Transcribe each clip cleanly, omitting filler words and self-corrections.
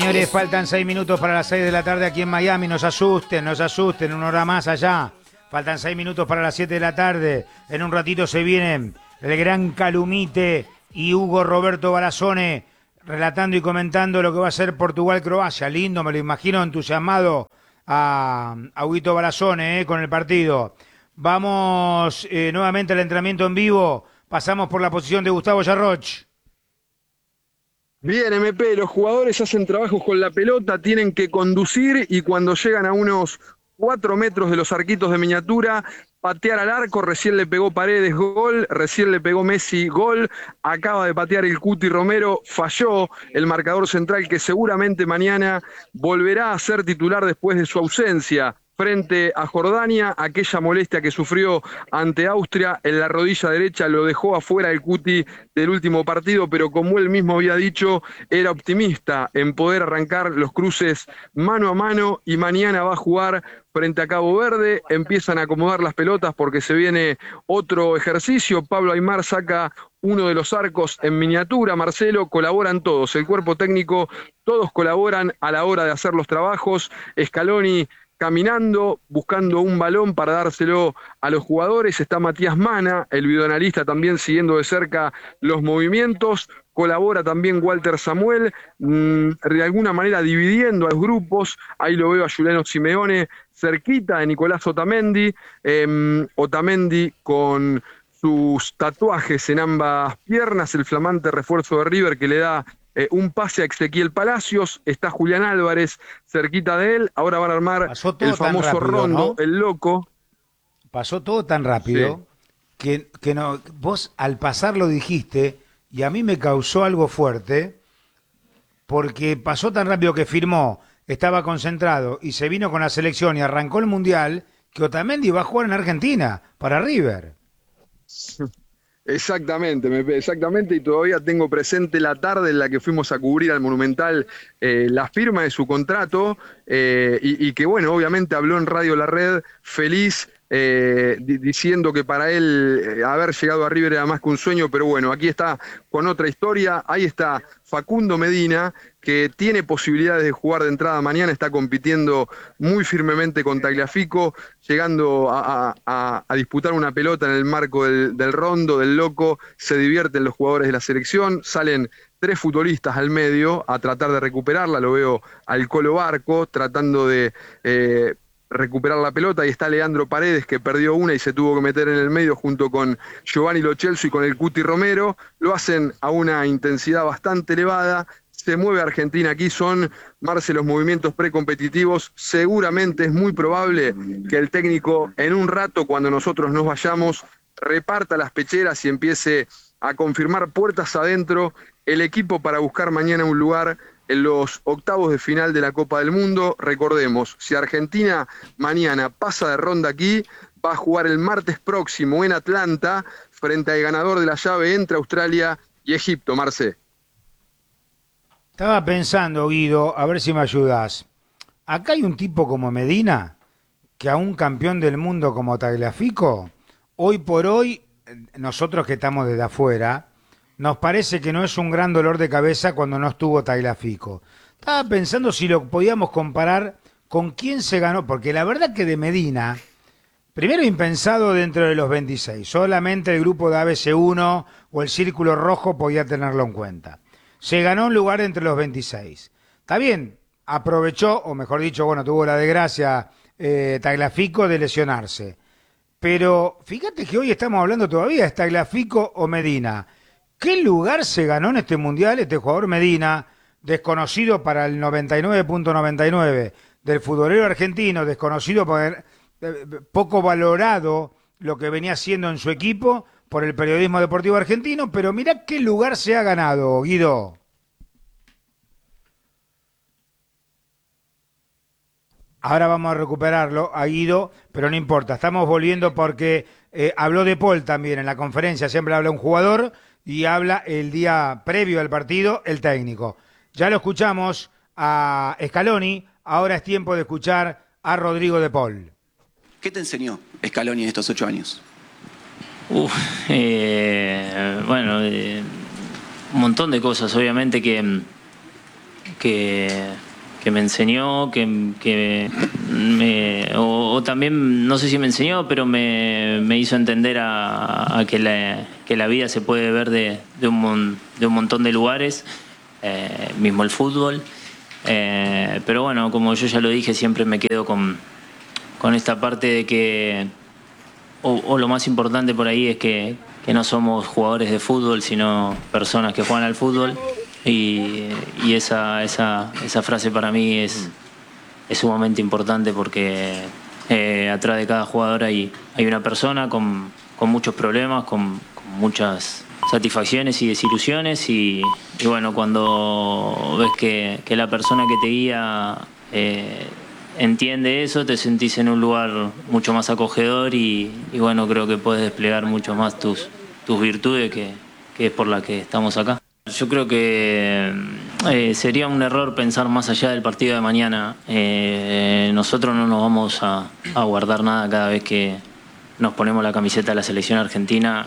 señores, faltan 6 minutos para las 6 de la tarde aquí en Miami. Nos asusten, una hora más allá. Faltan 6 minutos para las 7 de la tarde. En un ratito se vienen el gran Calumite y Hugo Roberto Barazone relatando y comentando lo que va a ser Portugal-Croacia. Lindo, me lo imagino entusiasmado a Huguito Barazone con el partido. Vamos nuevamente al entrenamiento en vivo. Pasamos por la posición de Gustavo Yarroch. Bien, MP, los jugadores hacen trabajos con la pelota, tienen que conducir y cuando llegan a unos 4 metros de los arquitos de miniatura, patear al arco. Recién le pegó Paredes, gol, recién le pegó Messi, gol, acaba de patear el Cuti Romero, falló el marcador central que seguramente mañana volverá a ser titular después de su ausencia frente a Jordania. Aquella molestia que sufrió ante Austria en la rodilla derecha lo dejó afuera el Cuti del último partido, pero como él mismo había dicho, era optimista en poder arrancar los cruces mano a mano y mañana va a jugar frente a Cabo Verde. Empiezan a acomodar las pelotas porque se viene otro ejercicio. Pablo Aimar saca uno de los arcos en miniatura. Marcelo, colaboran todos, el cuerpo técnico, todos colaboran a la hora de hacer los trabajos. Scaloni caminando, buscando un balón para dárselo a los jugadores. Está Matías Mana, el videoanalista, también siguiendo de cerca los movimientos. Colabora también Walter Samuel, de alguna manera dividiendo a los grupos. Ahí lo veo a Juliano Simeone cerquita de Nicolás Otamendi. Otamendi con sus tatuajes en ambas piernas, el flamante refuerzo de River que le da un pase a Ezequiel Palacios. Está Julián Álvarez cerquita de él. Ahora van a armar el famoso rápido, rondo, ¿no? El loco. Pasó todo tan rápido, sí, que no, vos al pasar lo dijiste y a mí me causó algo fuerte porque pasó tan rápido que firmó, estaba concentrado y se vino con la selección y arrancó el Mundial, que Otamendi va a jugar en Argentina para River. Exactamente, exactamente, y todavía tengo presente la tarde en la que fuimos a cubrir al Monumental la firma de su contrato y que bueno, obviamente habló en Radio La Red feliz, diciendo que para él haber llegado a River era más que un sueño, pero bueno, aquí está con otra historia. Ahí está Facundo Medina, que tiene posibilidades de jugar de entrada mañana, está compitiendo muy firmemente con Tagliafico, llegando a disputar una pelota en el marco del rondo, del loco. Se divierten los jugadores de la selección, salen 3 futbolistas al medio a tratar de recuperarla. Lo veo al Colo Barco tratando de recuperar la pelota. Ahí está Leandro Paredes, que perdió una y se tuvo que meter en el medio junto con Giovanni Lo Celso y con el Cuti Romero. Lo hacen a una intensidad bastante elevada. Se mueve Argentina aquí, son, Marce, los movimientos precompetitivos. Seguramente es muy probable que el técnico en un rato, cuando nosotros nos vayamos, reparta las pecheras y empiece a confirmar puertas adentro el equipo para buscar mañana un lugar en los octavos de final de la Copa del Mundo. Recordemos, si Argentina mañana pasa de ronda aquí, va a jugar el martes próximo en Atlanta frente al ganador de la llave entre Australia y Egipto. Marce. Estaba pensando, Guido, a ver si me ayudás. Acá hay un tipo como Medina, que a un campeón del mundo como Tagliafico, hoy por hoy, nosotros que estamos desde afuera, nos parece que no es un gran dolor de cabeza cuando no estuvo Tagliafico. Estaba pensando si lo podíamos comparar con quién se ganó, porque la verdad que de Medina, primero impensado dentro de los 26, solamente el grupo de ABC1 o el Círculo Rojo podía tenerlo en cuenta. Se ganó un lugar entre los 26. Está bien, aprovechó, o mejor dicho, bueno, tuvo la desgracia Tagliafico de lesionarse. Pero fíjate que hoy estamos hablando todavía, ¿es Tagliafico o Medina? ¿Qué lugar se ganó en este Mundial este jugador Medina, desconocido para el 99.99 del futbolero argentino, desconocido por poco valorado lo que venía haciendo en su equipo por el periodismo deportivo argentino? Pero mirá qué lugar se ha ganado, Guido. Ahora vamos a recuperarlo a Guido, pero no importa, estamos volviendo porque habló De Paul también en la conferencia, siempre habla un jugador y habla el día previo al partido el técnico. Ya lo escuchamos a Scaloni, ahora es tiempo de escuchar a Rodrigo De Paul. ¿Qué te enseñó Scaloni en estos 8 años? Bueno, un montón de cosas, obviamente que que me enseñó, o también, no sé si me enseñó, pero me hizo entender a que la vida se puede ver de un montón de lugares, mismo el fútbol. Pero bueno, como yo ya lo dije, siempre me quedo con esta parte de que, o lo más importante por ahí es que no somos jugadores de fútbol, sino personas que juegan al fútbol. Y esa frase para mí es sumamente importante porque atrás de cada jugador hay una persona con muchos problemas, con muchas satisfacciones y desilusiones y bueno, cuando ves que la persona que te guía entiende eso, te sentís en un lugar mucho más acogedor y bueno, creo que puedes desplegar mucho más tus virtudes que es por la que estamos acá. Yo creo que sería un error pensar más allá del partido de mañana. Nosotros no nos vamos a guardar nada cada vez que nos ponemos la camiseta de la selección argentina,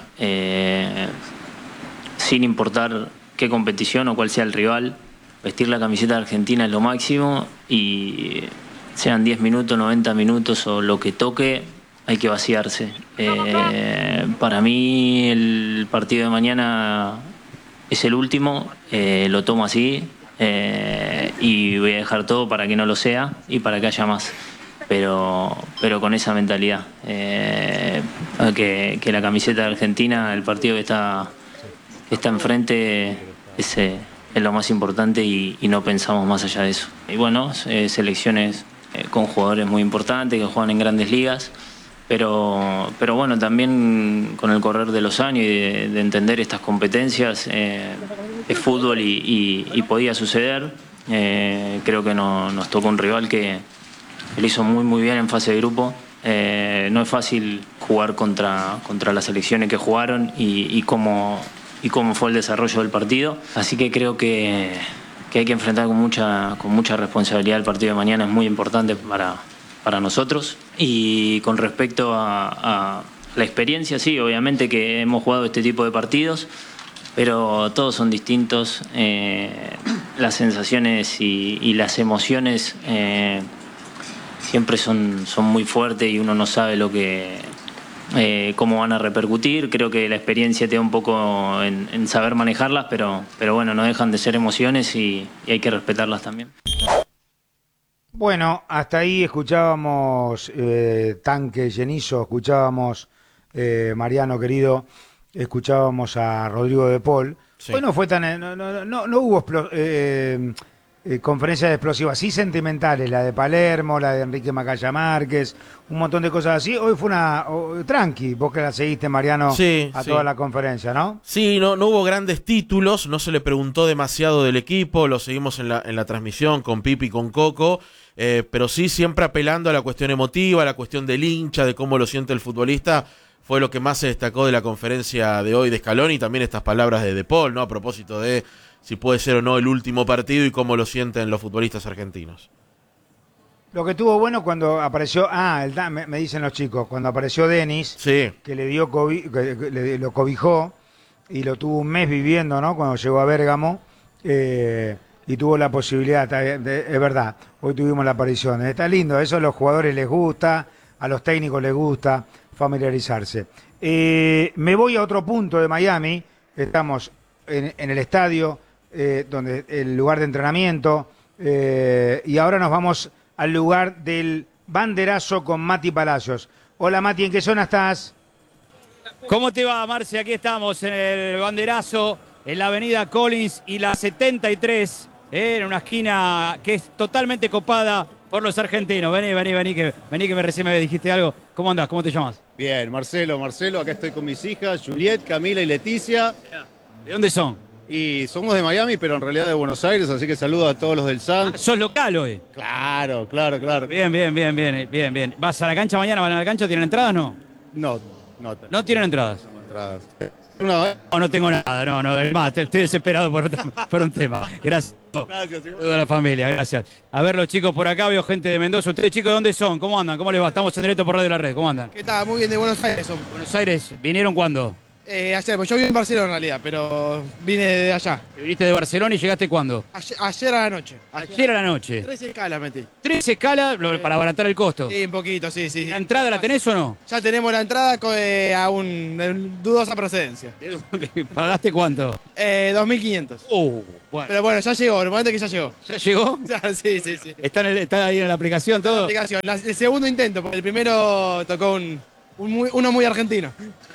sin importar qué competición o cuál sea el rival. Vestir la camiseta de Argentina es lo máximo y sean 10 minutos, 90 minutos o lo que toque, hay que vaciarse. Para mí el partido de mañana es el último, lo tomo así y voy a dejar todo para que no lo sea y para que haya más. Pero con esa mentalidad, que la camiseta de Argentina, el partido que está enfrente es lo más importante y no pensamos más allá de eso. Y bueno, selecciones con jugadores muy importantes que juegan en grandes ligas. Pero bueno, también con el correr de los años y de entender estas competencias, es fútbol y podía suceder. Creo que nos tocó un rival que lo hizo muy bien en fase de grupo. No es fácil jugar contra las selecciones que jugaron y cómo fue el desarrollo del partido. Así que creo que hay que enfrentar con mucha responsabilidad el partido de mañana. Es muy importante para nosotros. Y con respecto a la experiencia, sí, obviamente que hemos jugado este tipo de partidos, pero todos son distintos. Las sensaciones y las emociones siempre son muy fuertes y uno no sabe cómo van a repercutir. Creo que la experiencia te da un poco en saber manejarlas, pero bueno, no dejan de ser emociones y hay que respetarlas también. Bueno, hasta ahí escuchábamos Tanque Llenizo, escuchábamos Mariano querido, escuchábamos a Rodrigo de Paul. Sí. Hoy no fue tan, no hubo conferencias explosivas, sí sentimentales, la de Palermo, la de Enrique Macaya Márquez, un montón de cosas así. Hoy fue una tranqui, vos que la seguiste, Mariano, toda la conferencia, ¿no? Sí, no hubo grandes títulos, no se le preguntó demasiado del equipo, lo seguimos en la transmisión con Pipi y con Coco. Pero sí siempre apelando a la cuestión emotiva, a la cuestión del hincha, de cómo lo siente el futbolista, fue lo que más se destacó de la conferencia de hoy de Scaloni y también estas palabras de Paul, ¿no? A propósito de si puede ser o no el último partido y cómo lo sienten los futbolistas argentinos. Lo que estuvo bueno cuando apareció, me dicen los chicos, cuando apareció Denis, sí, que le dio lo cobijó y lo tuvo un mes viviendo, ¿no? Cuando llegó a Bérgamo, y tuvo la posibilidad, es verdad, hoy tuvimos la aparición. Está lindo, eso a los jugadores les gusta, a los técnicos les gusta familiarizarse. Me voy a otro punto de Miami, estamos en el estadio, donde el lugar de entrenamiento, y ahora nos vamos al lugar del banderazo con Mati Palacios. Hola Mati, ¿en qué zona estás? ¿Cómo te va, Marce? Aquí estamos en el banderazo, en la avenida Collins y la 73, en una esquina que es totalmente copada por los argentinos. Vení, que recién me dijiste algo. ¿Cómo andás? ¿Cómo te llamas? Bien, Marcelo, acá estoy con mis hijas, Juliet, Camila y Leticia. ¿De dónde son? Y somos de Miami, pero en realidad de Buenos Aires, así que saludo a todos los del SAN. ¿Sos local hoy? Claro. Bien. ¿Vas a la cancha mañana? ¿Van a la cancha? ¿Tienen entradas o no? No tienen entradas. No tengo nada, no. Más, estoy desesperado por un tema. Gracias. Gracias. Toda la familia, gracias. A ver, los chicos por acá, veo gente de Mendoza. ¿Ustedes, chicos, de dónde son? ¿Cómo andan? ¿Cómo les va? Estamos en directo por Radio La Red. ¿Cómo andan? ¿Qué tal? Muy bien, de Buenos Aires. Buenos Aires, ¿vinieron cuándo? Ayer, pues yo vivo en Barcelona en realidad, pero vine de allá. ¿Viniste de Barcelona y llegaste cuándo? Ayer a la noche. Ayer a la noche. 13 escalas metí. 3 escalas para abaratar el costo. Sí, un poquito, sí. ¿La entrada la tenés o no? Ya tenemos la entrada de dudosa procedencia. ¿Pagaste cuánto? 2.500. Bueno. Pero bueno, ya llegó, normalmente que ya llegó. ¿Ya llegó? Sí. ¿Está ahí en la aplicación todo? El segundo intento, porque el primero tocó uno muy argentino.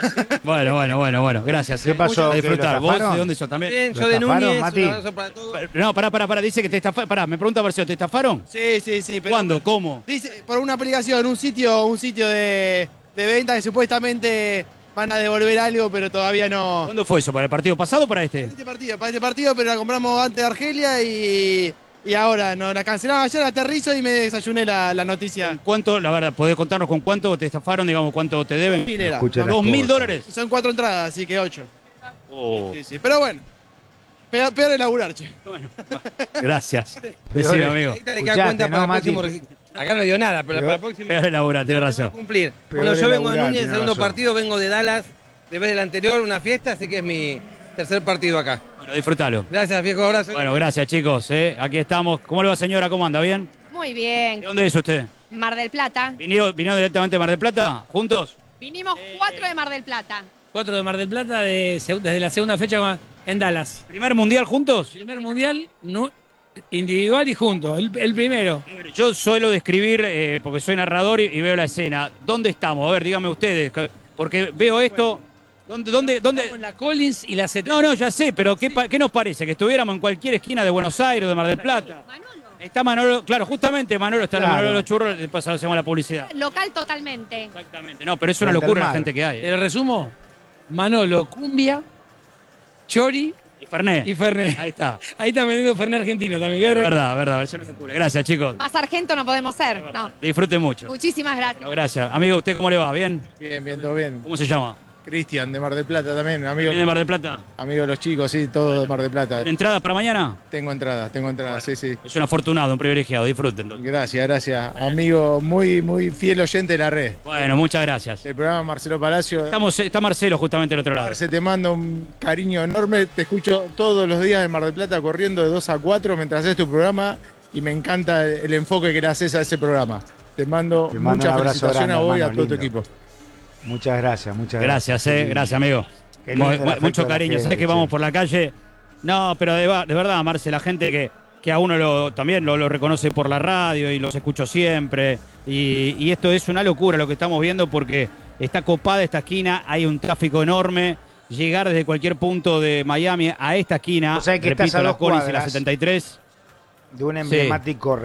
Bueno. Gracias. ¿Qué pasó? A disfrutar. ¿Lo ¿Vos estafaron? de dónde sos también? Bien, ¿Lo yo de estafaron, Núñez, Mati? un abrazo para todos. No, pará, dice que te estafaron. Pará, me pregunta Versión, ¿te estafaron? Sí. Pero ¿Cuándo? ¿Cómo? dice, por una aplicación, un sitio de venta que supuestamente van a devolver algo, pero todavía no. ¿Cuándo fue eso? ¿Para el partido pasado o para este? Para este partido, pero la compramos antes de Argelia y ahora no la cancelaron. Ayer aterrizo y me desayuné la noticia. ¿Cuánto, la verdad, podés contarnos con cuánto te estafaron, digamos, cuánto te deben? Era. Escucha las $2.000. Son 4 entradas, así que 8. Oh. Sí. Pero bueno, peor de laburar, che. Bueno, gracias. Decime, amigo. Ahí te le Escuchate, queda cuenta ¿no, para el Mati? próximo. Acá no dio nada, pero para el próximo Peor de laburar, tenés va a razón. cumplir. Peor Bueno, de yo vengo de laburar, Núñez, tiene segundo razón. partido, vengo de Dallas, de vez del anterior, una fiesta, así que es mi tercer partido acá. Bueno, disfrutalo. Gracias, viejo, abrazo. Bueno, gracias, chicos. Aquí estamos. ¿Cómo le va, señora? ¿Cómo anda? ¿Bien? Muy bien. ¿De dónde es usted? Mar del Plata. ¿Vinieron directamente de Mar del Plata? ¿Juntos? Vinimos 4 de Mar del Plata. 4 de Mar del Plata desde la segunda fecha en Dallas. ¿Primer mundial juntos? Primer mundial individual y juntos, el primero. Yo suelo describir, porque soy narrador y veo la escena. ¿Dónde estamos? A ver, díganme ustedes, porque veo esto. ¿Dónde? Con la Collins y la 70. No, ya sé, pero ¿qué nos parece? ¿Que estuviéramos en cualquier esquina de Buenos Aires o de Mar del Plata? Manolo. Está Manolo, claro, justamente Manolo está en la Claro. Manolo de los Churros, después hacemos la publicidad. Local totalmente. Exactamente. No, pero es una Frente al locura la mar. gente que hay. Te lo resumo: Manolo, Cumbia, Chori Y Fernet. y Fernet. Ahí está. Ahí está vendiendo Fernet argentino también. ¿Qué? Verdad, es una locura. Gracias, chicos. Más sargento no podemos ser. No. Disfruten mucho. Muchísimas gracias. Bueno, gracias. Amigo, ¿usted cómo le va? ¿Bien? Bien, todo bien. ¿Cómo se llama? Cristian de Mar del Plata también, amigo, ¿Viene de Mar del Plata? amigo de los chicos, sí, todo de Mar del Plata. ¿Entradas para mañana? Tengo entradas, sí. Es un afortunado, un privilegiado. Disfruten. Gracias. Amigo muy fiel oyente de la red. Bueno, muchas gracias. Del programa Marcelo Palacio. Está Marcelo justamente al otro lado. Marce, te mando un cariño enorme. Te escucho todos los días en Mar del Plata corriendo de 2 a 4 mientras haces tu programa y me encanta el enfoque que le haces a ese programa. Te mando un muchas abrazo felicitaciones grande, a vos y a hermano, todo tu lindo. equipo. Muchas gracias. Gracias, gracias, amigo. Qué lindo el afecto Mucho de la cariño. gente, Sabés que che. vamos por la calle. No, pero de verdad, Marce, la gente que a uno también lo reconoce por la radio y los escucho siempre. Y esto es una locura lo que estamos viendo porque está copada esta esquina, hay un tráfico enorme. Llegar desde cualquier punto de Miami a esta esquina, O sea, que estás repito, a la 2 Collins y la cuadras 73. de un emblemático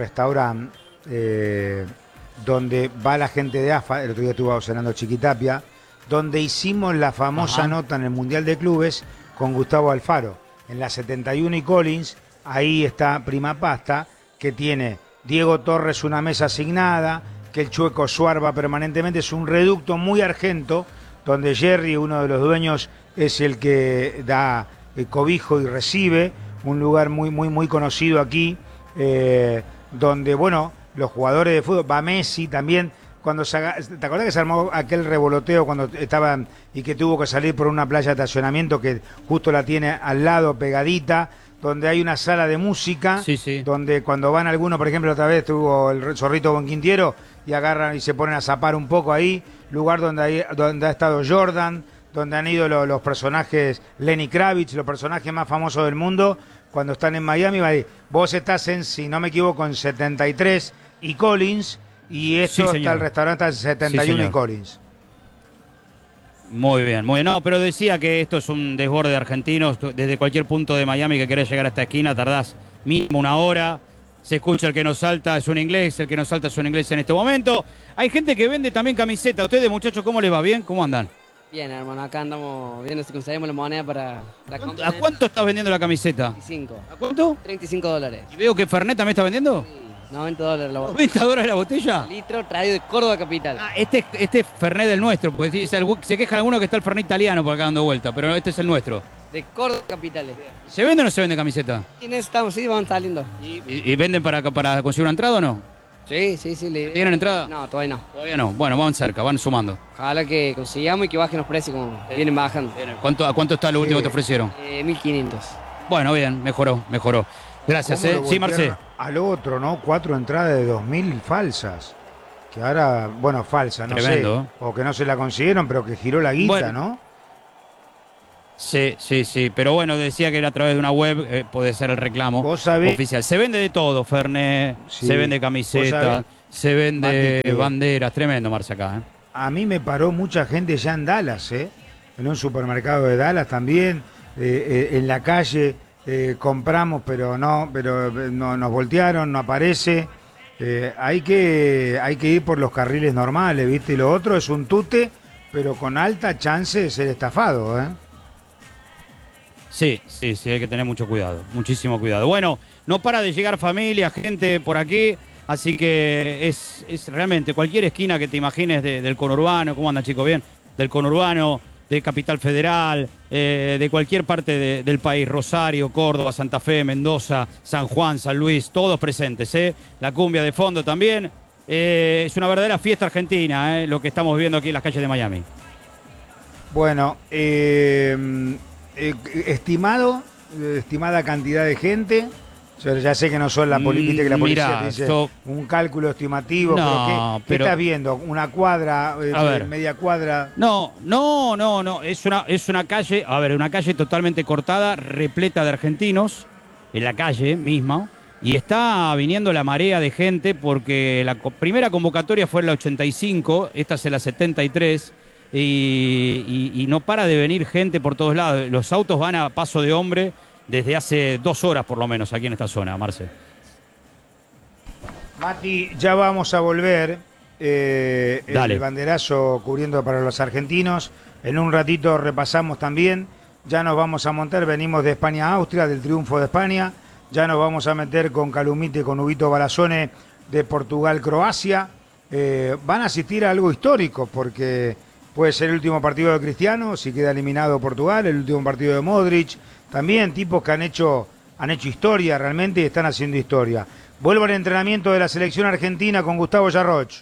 restaurante donde va la gente de AFA, el otro día estuvo cenando Chiquitapia, donde hicimos la famosa nota en el Mundial de Clubes con Gustavo Alfaro. En la 71 y Collins, ahí está Prima Pasta, que tiene Diego Torres una mesa asignada, que el Chueco Suar va permanentemente, es un reducto muy argento, donde Jerry, uno de los dueños, es el que da cobijo y recibe, un lugar muy conocido aquí, donde, bueno, los jugadores de fútbol, va Messi también, ¿te acordás que se armó aquel revoloteo cuando estaban y que tuvo que salir por una playa de estacionamiento que justo la tiene al lado, pegadita, donde hay una sala de música, donde cuando van algunos, por ejemplo, otra vez tuvo el Zorrito Bonquintiero y agarran y se ponen a zapar un poco ahí, lugar donde ha estado Jordan, donde han ido los personajes, Lenny Kravitz, los personajes más famosos del mundo, cuando están en Miami, vos estás en, si no me equivoco, en 73 y Collins, y esto está el restaurante en 71 y Collins. Muy bien. No, pero decía que esto es un desborde de argentinos. Desde cualquier punto de Miami que querés llegar a esta esquina, tardás mínimo una hora. Se escucha el que nos salta es un inglés, el que nos salta es un inglés en este momento. Hay gente que vende también camiseta. ¿Ustedes, muchachos, cómo les va? ¿Bien? ¿Cómo andan? Bien, hermano, acá andamos viendo si conseguimos la moneda para comprar. ¿A cuánto estás vendiendo la camiseta? 35. ¿A cuánto? $35. ¿Y veo que Fernet también está vendiendo? Sí, $90 la botella. ¿$90 la botella? Litro traído de Córdoba capital. Ah, este es Fernet del nuestro, porque se queja alguno que está el Fernet italiano por acá dando vuelta, pero este es el nuestro. De Córdoba capital. ¿Se vende o no se vende camiseta? ¿Quiénes estamos? Sí, van saliendo. ¿Y venden para conseguir una entrada o no? Sí. ¿Tienen entrada? No, todavía no. Todavía no. Bueno, van cerca, van sumando. Ojalá que consigamos y que bajen los precios como vienen bajando. ¿A cuánto está lo último que te ofrecieron? 1500. Bueno, bien, mejoró. Gracias, ¿Cómo lo Sí, voltearon Marce. al otro, ¿no? 4 entradas de 2000 falsas. Que ahora, bueno, falsa, no Tremendo, sé. O que no se la consiguieron, pero que giró la guita, Bueno. ¿no? Sí. Pero bueno, decía que era a través de una web, puede ser el reclamo Vos sabés- oficial. Se vende de todo, Fernet, Sí. se vende Vos camiseta, sabés, se vende Mati, que- banderas. Tremendo, Marce, acá. A mí me paró mucha gente ya en Dallas, ¿eh? En un supermercado de Dallas también, en la calle compramos, pero no, nos voltearon, no aparece. Hay que ir por los carriles normales, ¿viste? Y lo otro es un tute, pero con alta chance de ser estafado, ¿eh? Sí, hay que tener mucho cuidado, muchísimo cuidado. Bueno, no para de llegar familia, gente por aquí, así que es realmente cualquier esquina que te imagines del conurbano. ¿Cómo anda, chicos? Bien, del conurbano, de Capital Federal, de cualquier parte del país, Rosario, Córdoba, Santa Fe, Mendoza, San Juan, San Luis, todos presentes, ¿eh? La cumbia de fondo también. Es una verdadera fiesta argentina, lo que estamos viendo aquí en las calles de Miami. Bueno, estimada cantidad de gente. Yo ya sé que no son la policía, que la policía Mirá, te dice yo- un cálculo estimativo, No, ¿qué pero- estás viendo? ¿Una cuadra, A ver. media cuadra? No, es una calle, una calle totalmente cortada, repleta de argentinos, en la calle misma, y está viniendo la marea de gente porque la primera convocatoria fue en la 85, esta es en la 73, y no para de venir gente por todos lados. Los autos van a paso de hombre desde hace 2 horas por lo menos aquí en esta zona, Marce. Mati, ya vamos a volver. Dale. El banderazo cubriendo para los argentinos. En un ratito repasamos también. Ya nos vamos a montar. Venimos de España a Austria, del triunfo de España. Ya nos vamos a meter con Calumite, con Huguito Balazone de Portugal-Croacia. Van a asistir a algo histórico porque puede ser el último partido de Cristiano, si queda eliminado Portugal, el último partido de Modric. También tipos que han hecho historia realmente y están haciendo historia. Vuelvo al entrenamiento de la selección argentina con Gustavo Yarroch.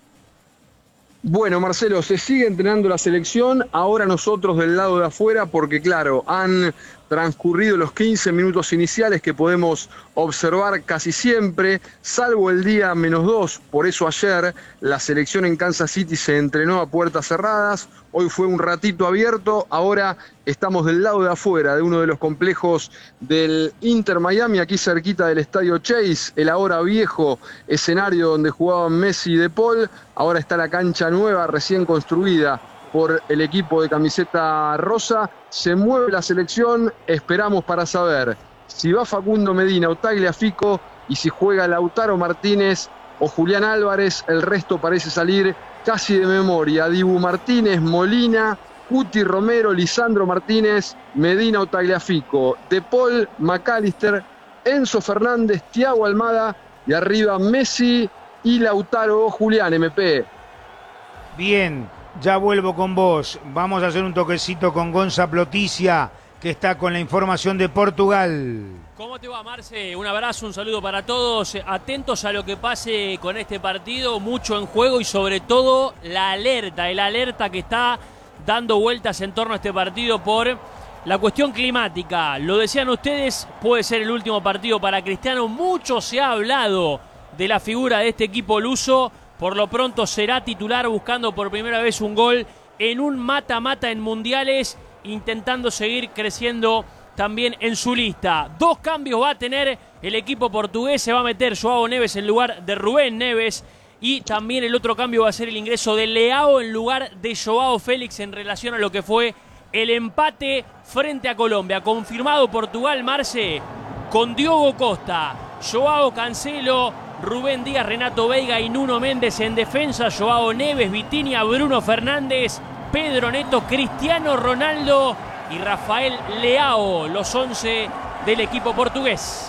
Bueno, Marcelo, se sigue entrenando la selección, ahora nosotros del lado de afuera, porque claro, han transcurrido los 15 minutos iniciales que podemos observar casi siempre, salvo el día -2, por eso ayer la selección en Kansas City se entrenó a puertas cerradas, hoy fue un ratito abierto, ahora estamos del lado de afuera de uno de los complejos del Inter Miami, aquí cerquita del Estadio Chase, el ahora viejo escenario donde jugaban Messi y De Paul, ahora está la cancha nueva, recién construida por el equipo de camiseta rosa. Se mueve la selección, esperamos para saber si va Facundo Medina o Tagliafico y si juega Lautaro Martínez o Julián Álvarez. El resto parece salir casi de memoria. Dibu Martínez, Molina, Cuti Romero, Lisandro Martínez, Medina o Tagliafico, De Paul, McAllister, Enzo Fernández, Thiago Almada y arriba Messi y Lautaro o Julián, MP. Bien, ya vuelvo con vos. Vamos a hacer un toquecito con Gonza Ploticia, que está con la información de Portugal. ¿Cómo te va, Marce? Un abrazo, un saludo para todos. Atentos a lo que pase con este partido, mucho en juego y sobre todo el alerta que está dando vueltas en torno a este partido por la cuestión climática. Lo decían ustedes, puede ser el último partido para Cristiano. Mucho se ha hablado de la figura de este equipo luso. Por lo pronto será titular buscando por primera vez un gol en un mata-mata en mundiales, intentando seguir creciendo también en su lista. 2 cambios va a tener el equipo portugués. Se va a meter Joao Neves en lugar de Rubén Neves. Y también el otro cambio va a ser el ingreso de Leao en lugar de Joao Félix en relación a lo que fue el empate frente a Colombia. Confirmado Portugal, Marce, con Diogo Costa, Joao Cancelo, Rubén Díaz, Renato Veiga y Nuno Méndez en defensa. Joao Neves, Vitinha, Bruno Fernández, Pedro Neto, Cristiano Ronaldo y Rafael Leao, los 11 del equipo portugués.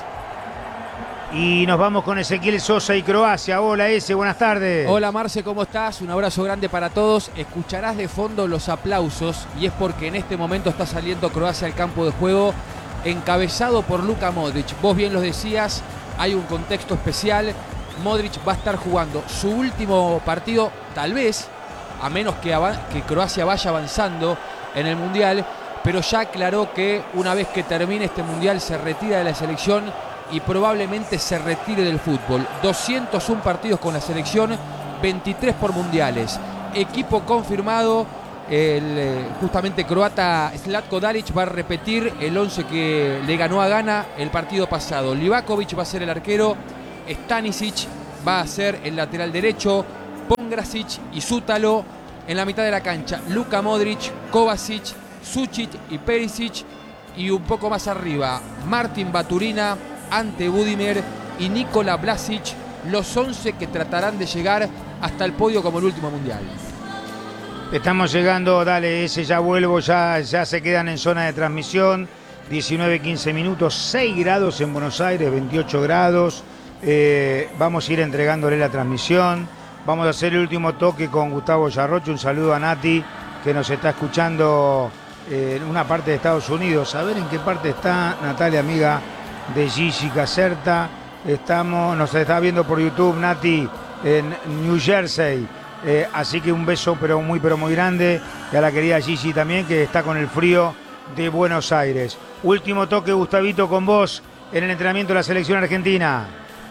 Y nos vamos con Ezequiel Sosa y Croacia. Hola, buenas tardes. Hola Marce, ¿cómo estás? Un abrazo grande para todos. Escucharás de fondo los aplausos y es porque en este momento está saliendo Croacia al campo de juego encabezado por Luka Modric. Vos bien lo decías, hay un contexto especial. Modric va a estar jugando su último partido, tal vez, a menos que Croacia vaya avanzando en el Mundial, pero ya aclaró que una vez que termine este Mundial se retira de la selección y probablemente se retire del fútbol. 201 partidos con la selección, 23 por mundiales. Equipo confirmado, justamente croata Zlatko Dalic va a repetir el 11 que le ganó a Ghana el partido pasado. Livakovic va a ser el arquero, Stanisic va a ser el lateral derecho, Pongracic y Sútalo en la mitad de la cancha. Luka Modric, Kovacic, Sučić y Perisic, y un poco más arriba Martin Baturina, Ante Budimir y Nikola Vlasic, los 11 que tratarán de llegar hasta el podio como el último mundial. Estamos llegando, dale, ya vuelvo, ya se quedan en zona de transmisión. 19-15 minutos, 6 grados en Buenos Aires, 28 grados. Vamos a ir entregándole la transmisión. Vamos a hacer el último toque con Gustavo Yarrocho. Un saludo a Nati, que nos está escuchando en una parte de Estados Unidos. A ver en qué parte está Natalia, amiga de Gigi Caserta. Nos está viendo por YouTube, Nati, en New Jersey. Así que un beso pero muy grande. Y a la querida Gigi también, que está con el frío de Buenos Aires. Último toque, Gustavito, con vos en el entrenamiento de la selección argentina.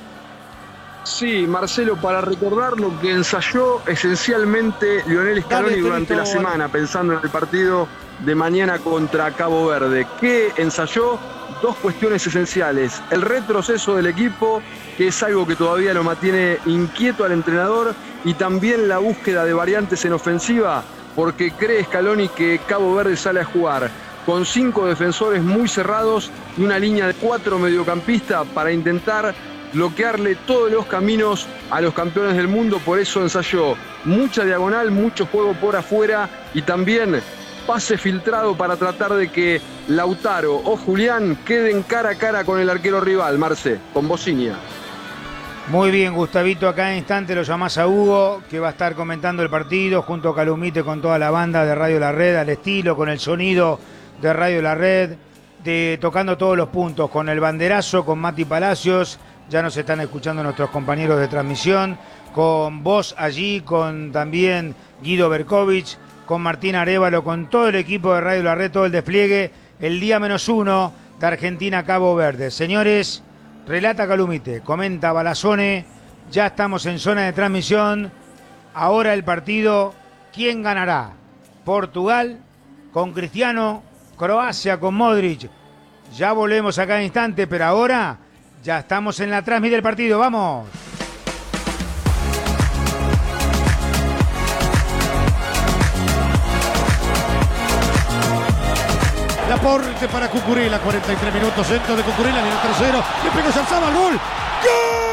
Sí, Marcelo, para recordar lo que ensayó esencialmente Lionel Scaloni durante la semana, pensando en el partido de mañana contra Cabo Verde. ¿Qué ensayó? Dos cuestiones esenciales. El retroceso del equipo, que es algo que todavía lo mantiene inquieto al entrenador, y también la búsqueda de variantes en ofensiva, porque cree Scaloni que Cabo Verde sale a jugar con 5 defensores muy cerrados y una línea de 4 mediocampistas para intentar bloquearle todos los caminos a los campeones del mundo. Por eso ensayó mucha diagonal, mucho juego por afuera y también pase filtrado para tratar de que Lautaro o Julián queden cara a cara con el arquero rival, Marce, con Bocinia. Muy bien, Gustavito, acá en instante lo llamás a Hugo, que va a estar comentando el partido junto a Calumite, con toda la banda de Radio La Red, al estilo, con el sonido de Radio La Red, tocando todos los puntos, con el banderazo, con Mati Palacios. Ya nos están escuchando nuestros compañeros de transmisión, con vos allí, con también Guido Berkovich, con Martín Arévalo, con todo el equipo de Radio La Red, todo el despliegue, el día -1 de Argentina-Cabo Verde. Señores, relata Calumite, comenta Balazone, ya estamos en zona de transmisión. Ahora el partido, ¿quién ganará? Portugal con Cristiano, Croacia con Modric. Ya volvemos acá en instante, pero ahora ya estamos en la transmisión del partido. ¡Vamos! Laporte para Cucurella, 43 minutos, centro de Cucurella, minuto 0, le pegó Zarzaba, gol. ¡Gol!